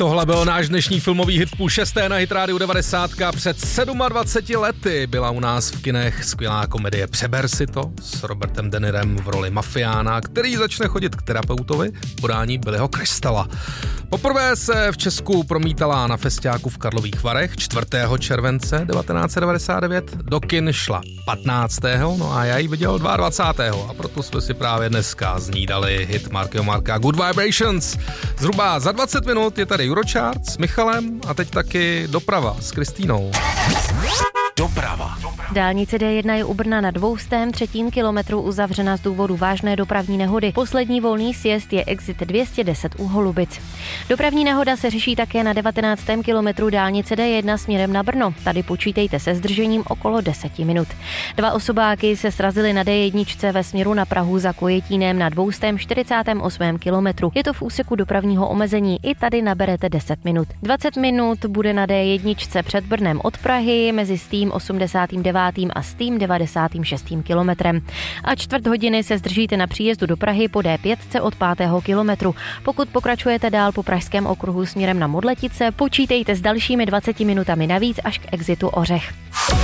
Tohle byl náš dnešní filmový hit v 5:30 na Hit Radio 90. Před 27 lety byla u nás v kinech skvělá komedie Přeber si to s Robertem De Nirem v roli mafiána, který začne chodit k terapeutovi podání Billyho Crystala. Poprvé se v Česku promítala na festiáku v Karlových Varech 4. července 1999. Do kin šla 15. No a já ji viděl 22. A proto jsme si právě dneska z ní dali hit Markyho Marka Good Vibrations. Zhruba za 20 minut je tady Eurochart s Michalem a teď taky doprava s Kristýnou. Doprava. Dálnice D1 je u Brna na 203. kilometru uzavřena z důvodu vážné dopravní nehody. Poslední volný sjezd je exit 210 u Holubic. Dopravní nehoda se řeší také na 19. kilometru dálnice D1 směrem na Brno. Tady počítejte se zdržením okolo 10 minut. 2 osobáky se srazily na D1 ve směru na Prahu za Kojetínem na 248. kilometru. Je to v úseku dopravního omezení, i tady naberete 10 minut. 20 minut bude na D1 před Brnem od Prahy mezi Stým 89. a Stým 96. kilometrem. A čtvrt hodiny se zdržíte na příjezdu do Prahy po D5 od 5. kilometru. Pokud pokračujete dál po pražském okruhu směrem na Modletice, počítejte s dalšími 20 minutami navíc až k exitu Ořech.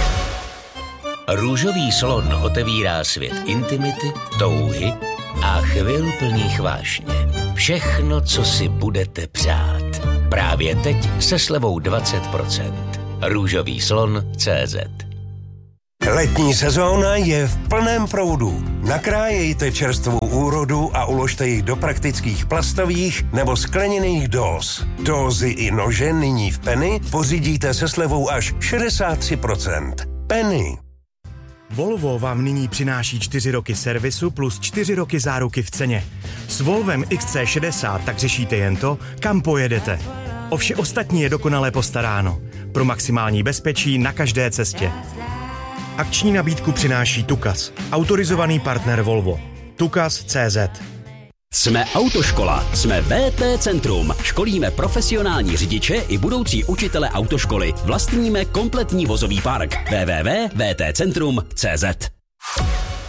Růžový slon otevírá svět intimity, touhy a chvil plných vášně. Všechno, co si budete přát. Právě teď se slevou 20%. Růžový slon.cz. Letní sezóna je v plném proudu. Nakrájejte čerstvou úrodu a uložte ji do praktických plastových nebo skleněných dóz. Dózy i nože nyní v Penny pořídíte se slevou až 63%. Penny. Volvo vám nyní přináší 4 roky servisu plus 4 roky záruky v ceně. S Volvem XC60 tak řešíte jen to, kam pojedete. O vše ostatní je dokonale postaráno. Pro maximální bezpečí na každé cestě. Akční nabídku přináší Tukas, autorizovaný partner Volvo. Tukas.cz. Jsme autoškola, jsme VT Centrum. Školíme profesionální řidiče i budoucí učitele autoškoly. Vlastníme kompletní vozový park. www.vtcentrum.cz.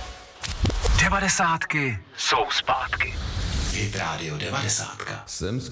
90 jsou zpátky. Hit Radio 90.